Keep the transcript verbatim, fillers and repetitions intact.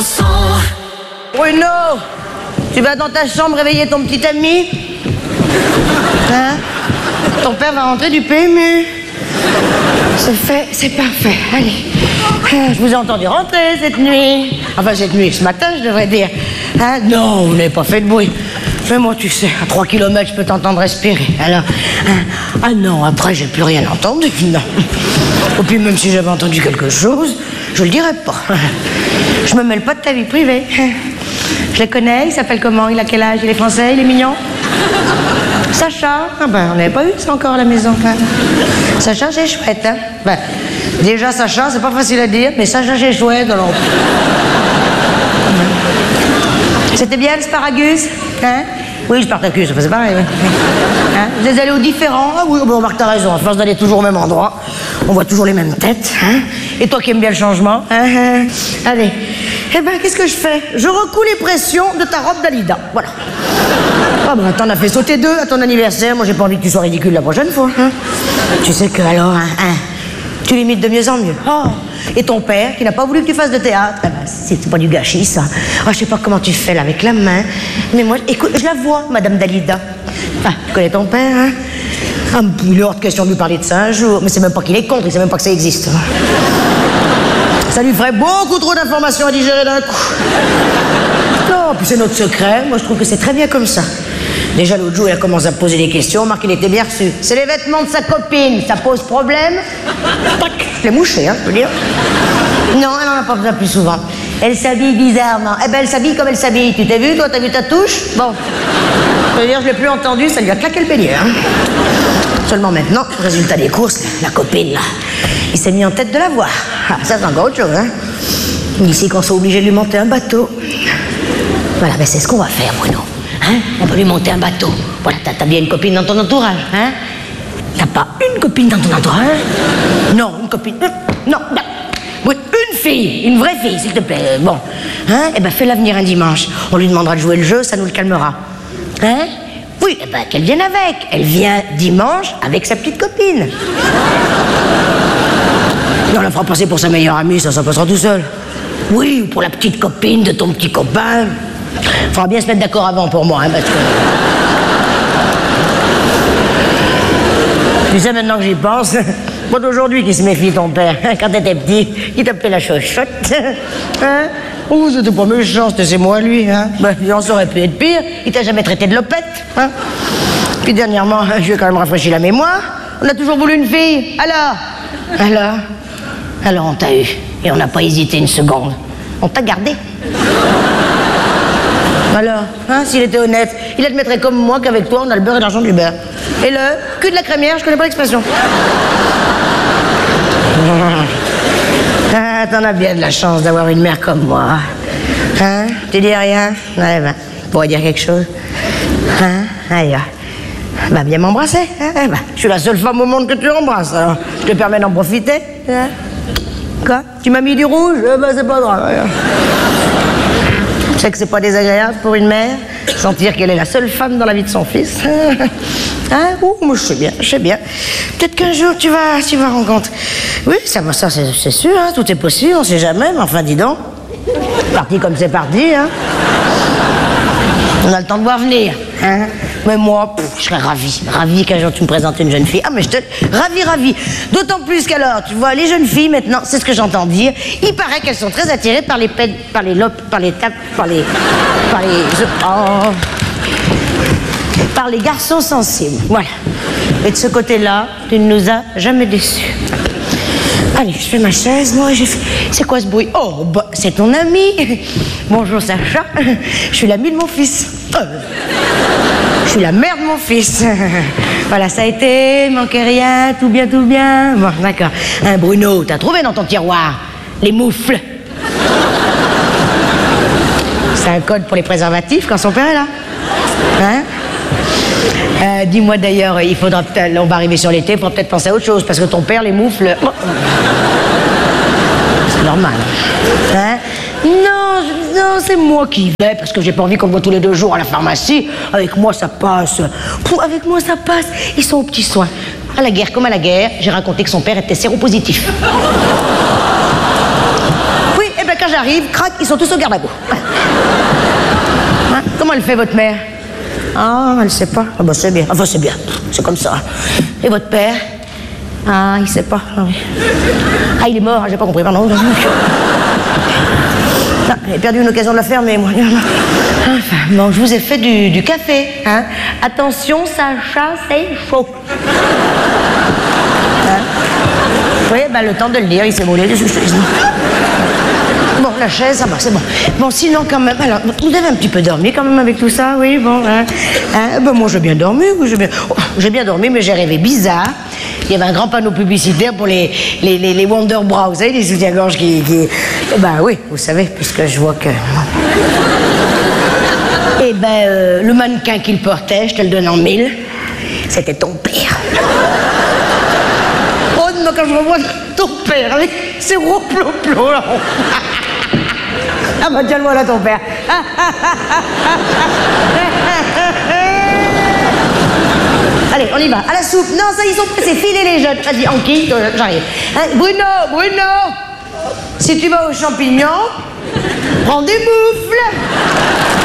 chanson. Bruno, tu vas dans ta chambre réveiller ton petit ami? Hein? Ton père va rentrer du P M U. C'est fait, c'est parfait. Allez. Je vous ai entendu rentrer cette nuit. Enfin, cette nuit, ce matin, je devrais dire. Hein? Non, vous n'avez pas fait de bruit. Mais moi, tu sais, à trois kilomètres, je peux t'entendre respirer. Alors, hein? Ah non, après, j'ai plus rien entendu, non. Et puis, même si j'avais entendu quelque chose, je le dirais pas. Je me mêle pas de ta vie privée. Je le connais, il s'appelle comment? Il a quel âge? Il est français? Il est mignon? Sacha? Ah ben, on n'avait pas eu ça encore à la maison. Hein. Sacha, c'est chouette, hein? Ben, déjà, Sacha, c'est pas facile à dire, mais Sacha, c'est chouette, alors... C'était bien le sparagus? Hein? Oui, le Spartacus, c'est pareil. Oui. Hein? Vous êtes allés aux différents? Ah oui, bon, Marc, t'as raison, à force d'aller toujours au même endroit, on voit toujours les mêmes têtes. Hein? Et toi qui aimes bien le changement? Hein? Hein? Allez. Eh ben, qu'est-ce que je fais? Je recoue les pressions de ta robe Dalida. Voilà. Ah ben, t'en as fait sauter deux à ton anniversaire. Moi, j'ai pas envie que tu sois ridicule la prochaine fois. Hein? Tu sais que, alors, hein, hein, tu l'imites de mieux en mieux. Oh. Et ton père, qui n'a pas voulu que tu fasses de théâtre, eh ben, c'est pas du gâchis, ça. Ah, je sais pas comment tu fais, là, avec la main. Mais moi, écoute, je la vois, Madame Dalida. Ah, tu connais ton père, hein? Ah, il est hors de question de lui parler de ça un jour. Mais c'est même pas qu'il est contre, il sait même pas que ça existe. Ça lui ferait beaucoup trop d'informations à digérer d'un coup. Non, puis c'est notre secret. Moi, je trouve que c'est très bien comme ça. Déjà, l'autre jour, il a commencé à me poser des questions. Marc, il était bien reçu. C'est les vêtements de sa copine. Ça pose problème? Tac, je l'ai mouché, hein, je veux dire. Non, elle n'en a pas besoin plus souvent. Elle s'habille bizarrement. Eh ben, elle s'habille comme elle s'habille. Tu t'es vu, toi? T'as vu ta touche? Bon. Je veux dire, je l'ai plus entendu, ça lui a claqué le bélier, hein. Seulement maintenant, résultat des courses, la copine, là, il s'est mis en tête de la voir. Ah, ça, c'est encore autre chose, hein. Ici, qu'on soit obligé de lui monter un bateau. Voilà, ben c'est ce qu'on va faire, Bruno. Hein? On va lui monter un bateau. Voilà, t'as, t'as bien une copine dans ton entourage, hein? T'as pas une copine dans ton entourage? Non, une copine... Non, non. Oui, une fille, une vraie fille, s'il te plaît. Bon, hein? Eh ben, fais-la venir un dimanche. On lui demandera de jouer le jeu, ça nous le calmera. Hein? Oui, eh ben, qu'elle vienne avec. Elle vient dimanche avec sa petite copine. Et on la fera passer pour sa meilleure amie, ça, ça passera tout seul. Oui, ou pour la petite copine de ton petit copain. Faudra bien se mettre d'accord avant pour moi, hein, parce que... Tu sais, maintenant que j'y pense, moi d'aujourd'hui qui se méfie ton père. Quand t'étais petit, il t'appelait la chochotte. Hein? Oh, c'était pas méchant, c'était c'est moi, lui. Hein? Ben, on saurait pu être pire. Il t'a jamais traité de lopette. Hein? Puis dernièrement, je lui ai quand même rafraîchi la mémoire. On a toujours voulu une fille. Alors? Alors? Alors on t'a eu. Et on n'a pas hésité une seconde. On t'a gardé. Alors, hein, s'il était honnête, il admettrait comme moi qu'avec toi, on a le beurre et l'argent du beurre. Et le cul de la crémière, je connais pas l'expression. Ah, t'en as bien de la chance d'avoir une mère comme moi. Hein? Tu dis rien? Ouais, ben, pourrais dire quelque chose. Hein? Allez, bah, viens m'embrasser. Hein? Ben, je suis la seule femme au monde que tu embrasses, alors je te permets d'en profiter. Hein? Quoi? Tu m'as mis du rouge? Eh ben, c'est pas grave. Je sais que c'est pas désagréable pour une mère, sentir qu'elle est la seule femme dans la vie de son fils. Hein? Ouh, moi je sais bien, je sais bien. Peut-être qu'un jour tu vas, tu vas rencontrer. Oui, ça, ça c'est, c'est sûr, hein, tout est possible, on sait jamais, mais enfin dis donc. Parti comme c'est parti, hein. On a le temps de voir venir, hein. Mais moi, pff, je serais ravi, ravi qu'un jour tu me présentes une jeune fille. Ah, mais je te... Ravi, ravi. D'autant plus qu'alors, tu vois, les jeunes filles, maintenant, c'est ce que j'entends dire, il paraît qu'elles sont très attirées par les pèdes, par les lopes, par les tapes, par les... par les... Oh. Par les garçons sensibles, voilà. Et de ce côté-là, tu ne nous as jamais déçus. Allez, je fais ma chaise, moi, j'ai fait... C'est quoi ce bruit? Oh, bah, c'est ton ami. Bonjour, Sacha. Je suis l'ami de mon fils. Euh... Je suis la mère de mon fils. Voilà, ça a été, manquait rien, tout bien, tout bien. Bon, d'accord. Hein, Bruno, t'as trouvé dans ton tiroir les moufles? C'est un code pour les préservatifs quand son père est là. Hein? Euh, dis-moi d'ailleurs, il faudra peut-être, on va arriver sur l'été, il faudra peut-être penser à autre chose, parce que ton père, les moufles... Oh. C'est normal. Hein? Non, je, non, c'est moi qui y vais, parce que j'ai pas envie qu'on me voit tous les deux jours à la pharmacie. Avec moi, ça passe. Pour, avec moi, ça passe. Ils sont aux petits soins. À la guerre comme à la guerre, j'ai raconté que son père était séropositif. Oui, eh ben quand j'arrive, crac, ils sont tous au garde-à-vous. Hein? Comment elle fait, votre mère? Ah, elle sait pas. Ah, bah, c'est bien. Enfin, c'est bien. C'est comme ça. Et votre père? Ah, il sait pas. Ah, oui. Ah, il est mort, j'ai pas compris, pardon. Non, j'ai perdu une occasion de la fermer, moi. Enfin, bon, je vous ai fait du, du café, hein. Attention, Sacha, c'est chaud. Hein? Oui, ben, le temps de le lire, il s'est volé des choses. Bon, la chaise, ça va, c'est bon. Bon, sinon, quand même, alors, vous avez un petit peu dormi quand même avec tout ça, oui, bon, hein. Hein? Ben, moi, j'ai bien dormi, oui, j'ai bien... Oh, j'ai bien dormi, mais j'ai rêvé bizarre. Il y avait un grand panneau publicitaire pour les, les, les, les Wonder Bra, vous savez, les soutiens-gorge qui, qui... Eh ben oui, vous savez, puisque je vois que... Eh ben, euh, le mannequin qui le portait, je te le donne en mille, c'était ton père. Oh non, quand je revois ton père, avec ses gros plots-plots, là. Ah bah tiens, le voilà ton père. Allez, on y va. À la soupe. Non, ça, ils sont pressés. Filez les jeunes. Vas-y, Anki, j'arrive. Hein, Bruno, Bruno, si tu vas aux champignons, prends des moufles.